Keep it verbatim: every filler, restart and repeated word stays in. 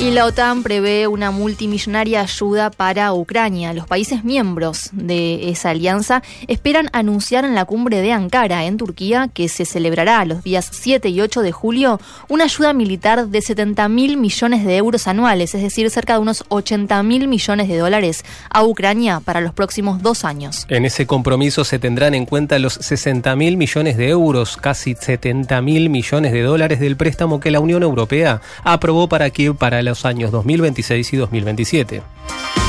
Y la OTAN prevé una multimillonaria ayuda para Ucrania. Los países miembros de esa alianza esperan anunciar en la cumbre de Ankara, en Turquía, que se celebrará los días siete y ocho de julio, una ayuda militar de setenta mil millones de euros anuales, es decir, cerca de unos ochenta mil millones de dólares a Ucrania para los próximos dos años. En ese compromiso se tendrán en cuenta los sesenta mil millones de euros, casi setenta mil millones de dólares del préstamo que la Unión Europea aprobó para Kiev para los años dos mil veintiséis y dos mil veintisiete.